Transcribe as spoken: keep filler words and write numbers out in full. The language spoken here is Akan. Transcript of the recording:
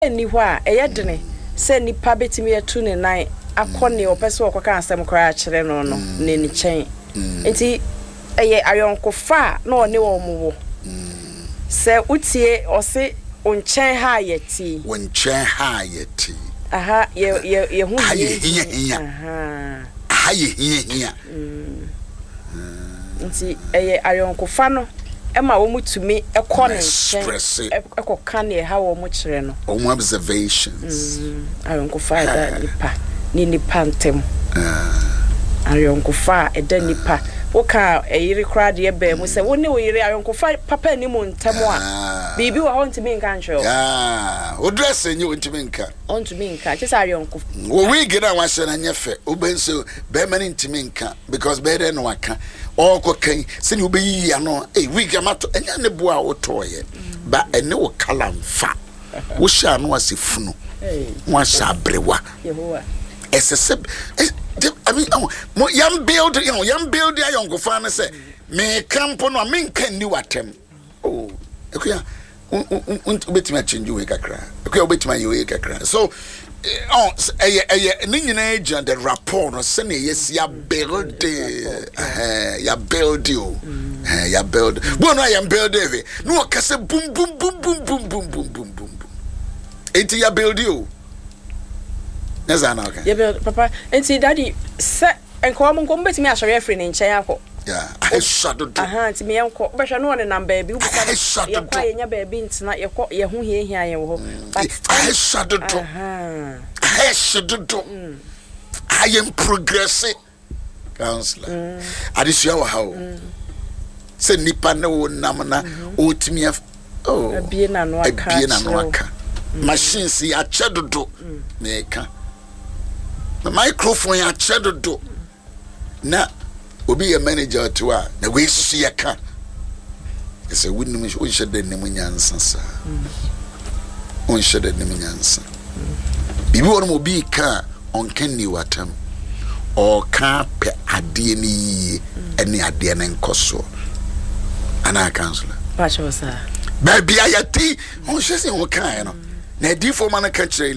ni hɔ a ɛyɛ dene sɛ nipa betimi etu ne nan akɔne opese okoka asɛm kora kyerɛ no no ne ne kyɛn enti ɛyɛ ayɔnkofa na ɔne wɔ mo sɛ utie ɔse onkyɛn ha yɛti onkyɛn ha yɛti aha ye ye ye hu ye aha aha ye hia hia nti ɛyɛ ayɔnkofa no Emma wo mutumi ekɔ ne nkyɛn ekɔka ne ha wo mo kyerɛ no omo observations ayɔnkofa da nipa ni nipa ntem ayɔnkofa eda nipa wo ka eyiri kra de ebe mu sɛ wo ne wo yiri ayɔnkofa papa ni mu ntem a bibi wo ho ntimi nka nhwɛ ah o dress enye wo ntimi nka on ntimi nka kyesa ayɔnkofa wo wig na wa hyɛ na nyefe obenso be mani ntimi nka because be dey no waka oko kan se ni obeyi ya no eh wig amato enya ne bo a wotoye ba ene wo kala mfa wo hya no asefunu wo hya brewa yehowa esese I mean mo yam build you know yam build ya yonkofa na say me camp no me nkan ni watem oh ekuya ubetimi a change we kakra ekuya ubetimi a we kakra so oh eh eh ni nyina agent the rapport no say na yes ya build eh ya build you eh ya build bo no ya build e no kase boom boom boom boom boom boom boom boom boom enti ya build you Neza na okay. Yeah, papa. Enti daddy se enko mo nko betimi asori afri ne nkyɛn akɔ. Yeah, I shadow do. Aha, enti me enko. Behwe no ne number bi ubuka. Ye kwa ye nya ba bi ntina ye kɔ ye ho hie hia ye wo. But I shadow do. Aha. I shadow do. I am progressing. Counselor. Adisua wa how. Se nipa na wo nam na otimi af. Oh. Abie na no aka. Abie na no aka. Machine si a chedo do. Na ka. The microphone ya chedo do. Na obi a manager to a na we see ya ka. Ese winu mi o shede ne munyansa sa. On shede ne munyansa. Bibi won mo bi ka on kan ni watam. O ka pe ade ni ene ade ne nkoso. Ana counselor. Pacho sa. Baby ayati on shese on kan no. Na di for man ka kire